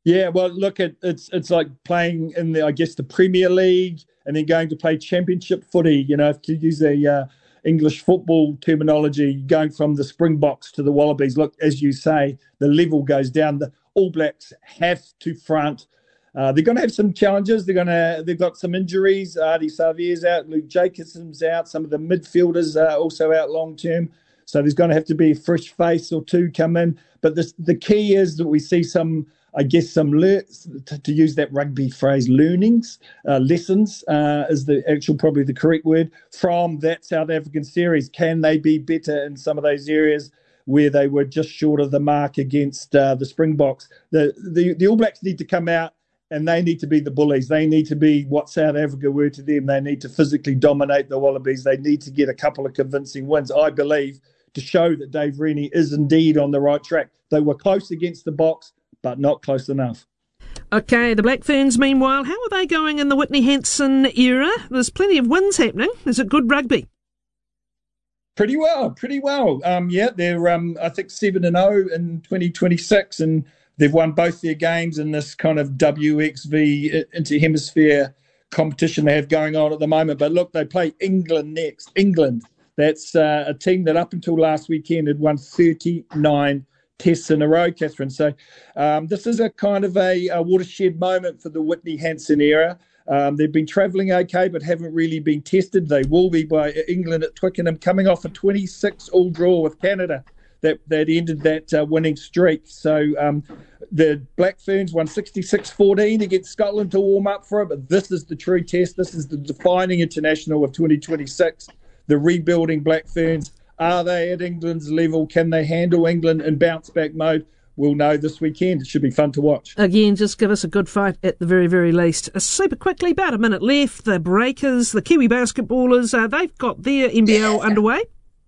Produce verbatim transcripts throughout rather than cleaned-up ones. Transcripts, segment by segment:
Yeah, well, look, at it's it's like playing in the, I guess, the Premier League and then going to play Championship footy. You know, to use a uh, English football terminology, going from the Springboks to the Wallabies. Look, as you say, the level goes down. The All Blacks have to front. Uh, they're going to have some challenges. They're going to they've got some injuries. Ardie Savier's out. Luke Jacobson's out. Some of the midfielders are also out long term. So there's going to have to be a fresh face or two come in. But this, the key is that we see some, I guess, some, le- to, to use that rugby phrase, learnings, uh, lessons uh, is the actual, probably the correct word, from that South African series. Can they be better in some of those areas where they were just short of the mark against uh, the Springboks? The, the, the All Blacks need to come out and they need to be the bullies. They need to be what South Africa were to them. They need to physically dominate the Wallabies. They need to get a couple of convincing wins, I believe, to show that Dave Rennie is indeed on the right track. They were close against the Boks, but not close enough. OK, the Black Ferns, meanwhile, how are they going in the Whitney Hansen era? There's plenty of wins happening. Is it good rugby? Pretty well, pretty well. Um, yeah, they're, um, I think, seven and oh in twenty twenty-six, and they've won both their games in this kind of W X V inter-hemisphere competition they have going on at the moment. But look, they play England next. England. That's uh, a team that up until last weekend had won thirty-nine tests in a row, Catherine. So um, this is a kind of a, a watershed moment for the Whitney Hansen era. Um, they've been travelling okay, but haven't really been tested. They will be by England at Twickenham, coming off a twenty-six all draw with Canada that, that ended that uh, winning streak. So um, the Black Ferns won sixty-six fourteen against Scotland to warm up for it, but this is the true test. This is the defining international of twenty twenty-six. The rebuilding Black Ferns, are they at England's level? Can they handle England in bounce-back mode? We'll know this weekend. It should be fun to watch. Again, just give us a good fight at the very, very least. Uh, super quickly, about a minute left. The Breakers, the Kiwi basketballers, uh, they've got their N B L yeah. underway.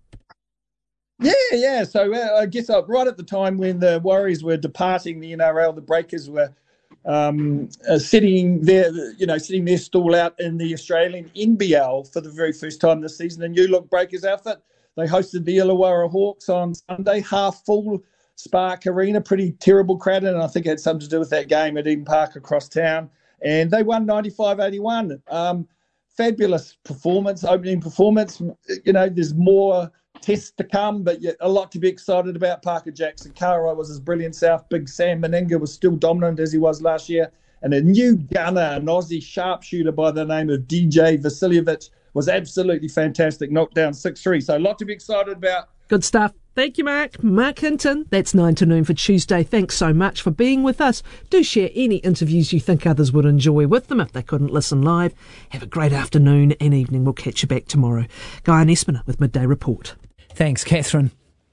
Yeah, yeah. So uh, I guess uh, right at the time when the Warriors were departing the N R L, the Breakers were um, uh, sitting their, you know, sitting their stall out in the Australian N B L for the very first time this season. The New Look Breakers outfit, they hosted the Illawarra Hawks on Sunday, half full Spark Arena, pretty terrible crowd, and I think it had something to do with that game at Eden Park across town. And they won ninety-five eighty-one. Um, fabulous performance, opening performance. You know, there's more tests to come, but yeah, a lot to be excited about. Parker Jackson Kara was his brilliant self. Big Sam Meninga was still dominant as he was last year. And a new gunner, an Aussie sharpshooter by the name of D J Vasiljevic, was absolutely fantastic. Knocked down six three. So a lot to be excited about. Good stuff. Thank you, Mark. Mark Hinton. That's nine to noon for Tuesday. Thanks so much for being with us. Do share any interviews you think others would enjoy with them if they couldn't listen live. Have a great afternoon and evening. We'll catch you back tomorrow. Guy Espiner with Midday Report. Thanks, Catherine.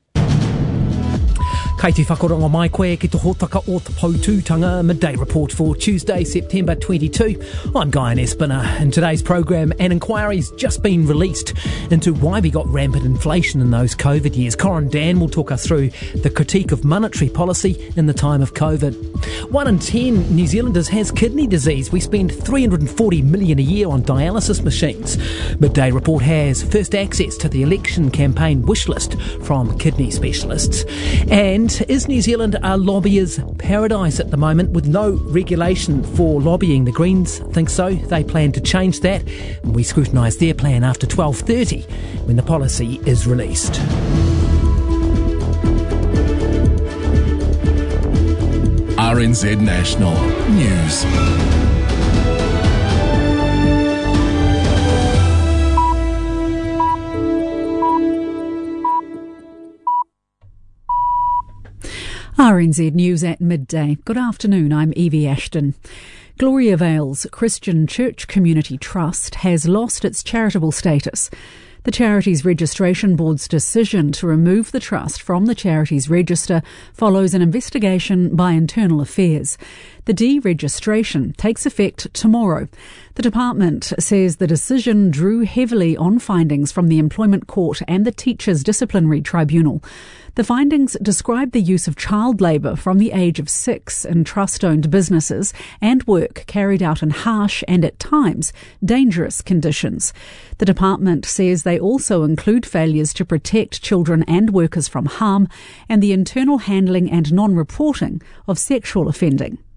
Kei te whakaronga mai koe ki te hōtaka o te Poutūtanga Midday Report for Tuesday, September twenty-second. I'm Guy Espiner. In today's programme, an inquiry's just been released into why we got rampant inflation in those COVID years. Corin Dan will talk us through the critique of monetary policy in the time of COVID. One in ten New Zealanders has kidney disease. We spend three hundred forty million dollars a year on dialysis machines. Midday Report has first access to the election campaign wish list from kidney specialists. And is New Zealand a lobbyer's paradise at the moment with no regulation for lobbying? The Greens think so. They plan to change that. We scrutinise their plan after twelve thirty when the policy is released. R N Z National News. R N Z News at midday. Good afternoon, I'm Evie Ashton. Gloria Vale's Christian Church Community Trust has lost its charitable status. The Charities Registration Board's decision to remove the trust from the Charities Register follows an investigation by Internal Affairs. The deregistration takes effect tomorrow. The department says the decision drew heavily on findings from the Employment Court and the Teachers Disciplinary Tribunal. The findings describe the use of child labour from the age of six in trust-owned businesses and work carried out in harsh and, at times, dangerous conditions. The department says they also include failures to protect children and workers from harm and the internal handling and non-reporting of sexual offending.